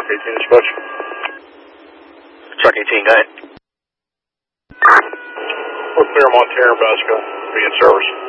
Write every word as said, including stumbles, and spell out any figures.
Truck eighteen dispatch. Truck eighteen, go ahead. We're clear Montana, Nebraska. Be in service.